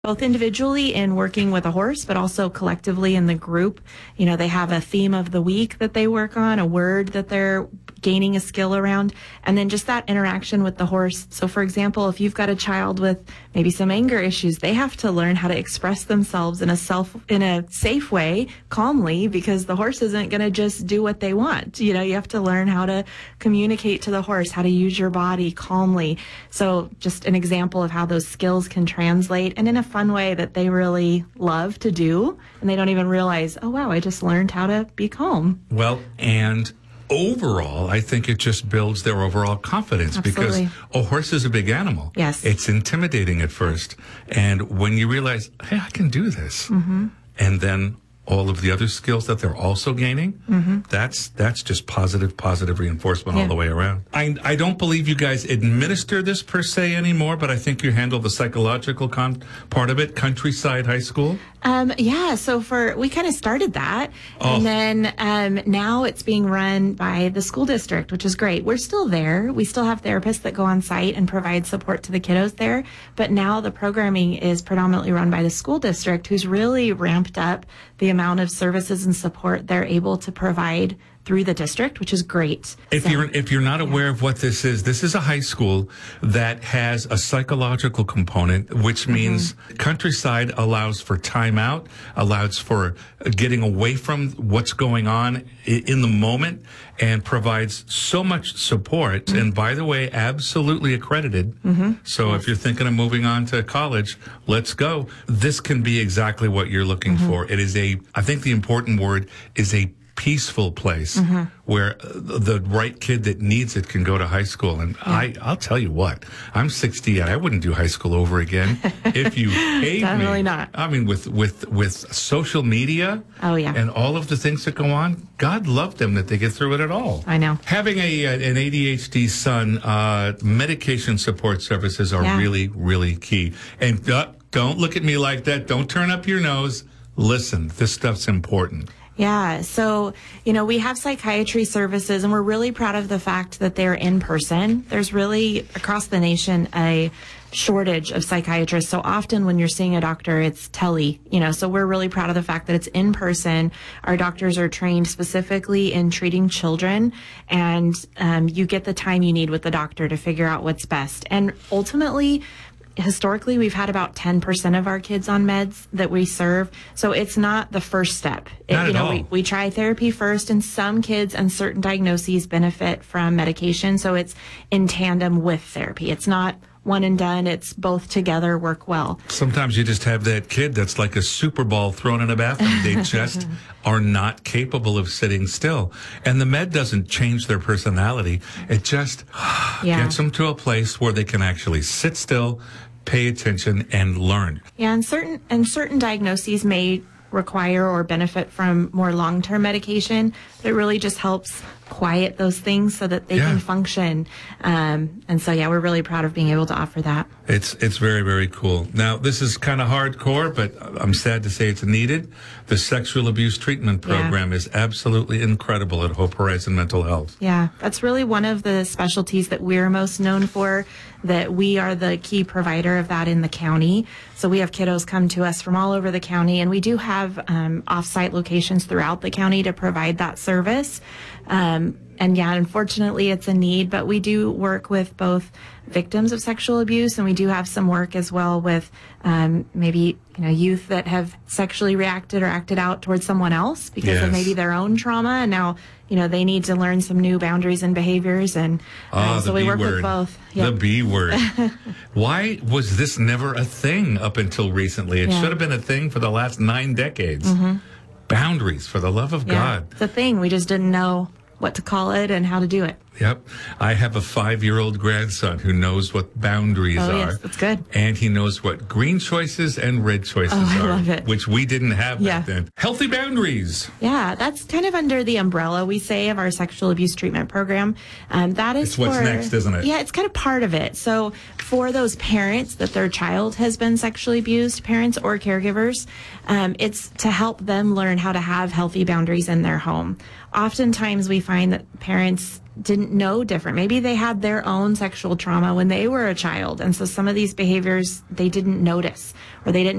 both individually in working with a horse, but also collectively in the group. You know, they have a theme of the week that they work on, a word that they're gaining a skill around, and then just that interaction with the horse. So for example, if you've got a child with maybe some anger issues, they have to learn how to express themselves in a safe way, calmly, because the horse isn't going to just do what they want. You know, you have to learn how to communicate to the horse, how to use your body calmly. So just an example of how those skills can translate, and in a fun way that they really love to do, and they don't even realize, oh wow, I just learned how to be calm. Well, and overall, I think it just builds their overall confidence. Absolutely. Because a horse is a big animal. Yes. It's intimidating at first. And when you realize, hey, I can do this, and then all of the other skills that they're also gaining, that's just positive reinforcement all the way around. I don't believe you guys administer this per se anymore, but I think you handle the psychological part of it, Countryside High School. So we kind of started that, and then now it's being run by the school district, which is great. We're still there. We still have therapists that go on site and provide support to the kiddos there, but now the programming is predominantly run by the school district, who's really ramped up the amount of services and support they're able to provide through the district, which is great. If you're not aware of what this is a high school that has a psychological component, which means Countryside allows for time out, allows for getting away from what's going on in the moment, and provides so much support. And by the way, absolutely accredited. So if you're thinking of moving on to college, let's go. This can be exactly what you're looking for. It is I think the important word is a peaceful place where the right kid that needs it can go to high school. And I'll tell you what, I'm 60 and I wouldn't do high school over again if you paid Definitely me. not. I mean, with social media and all of the things that go on, God love them that they get through it at all. I know. Having an ADHD son, medication support services are really, really key. And don't look at me like that. Don't turn up your nose. Listen, this stuff's important. Yeah. So, we have psychiatry services, and we're really proud of the fact that they're in person. There's really, across the nation, a shortage of psychiatrists. So often when you're seeing a doctor, it's tele, so we're really proud of the fact that it's in person. Our doctors are trained specifically in treating children, and you get the time you need with the doctor to figure out what's best. And ultimately, historically, we've had about 10% of our kids on meds that we serve. So it's not the first step. Not at all. We try therapy first, and some kids and certain diagnoses benefit from medication. So it's in tandem with therapy. It's not one and done. It's both together work well. Sometimes you just have that kid that's like a super ball thrown in a bathroom. They just are not capable of sitting still. And the med doesn't change their personality. It just gets them to a place where they can actually sit still, pay attention, and learn. Yeah, and certain diagnoses may require or benefit from more long-term medication. It really just helps quiet those things so that they can function. And so, we're really proud of being able to offer that. It's very, very cool. Now, this is kind of hardcore, but I'm sad to say it's needed. The sexual abuse treatment program is absolutely incredible at Hope Horizon Mental Health. Yeah, that's really one of the specialties that we're most known for, that we are the key provider of that in the county. So we have kiddos come to us from all over the county, and we do have off-site locations throughout the county to provide that service. Unfortunately, it's a need, but we do work with both victims of sexual abuse, and we do have some work as well with maybe youth that have sexually reacted or acted out towards someone else because of maybe their own trauma, and now they need to learn some new boundaries and behaviors, and so we work with both. The B word. Why was this never a thing up until recently? It should have been a thing for the last 9 decades. Boundaries, for the love of God. It's a thing. We just didn't know what to call it and how to do it. Yep. I have a 5-year-old grandson who knows what boundaries are. Yes, that's good. And he knows what green choices and red choices I are, love it. which we didn't have back then. Healthy boundaries. Yeah, that's kind of under the umbrella, we say, of our sexual abuse treatment program. That is what's next, isn't it? Yeah, it's kind of part of it. So for those parents that their child has been sexually abused, parents or caregivers, it's to help them learn how to have healthy boundaries in their home. Oftentimes we find that parents didn't didn't know different. Maybe they had their own sexual trauma when they were a child. And so some of these behaviors they didn't notice or they didn't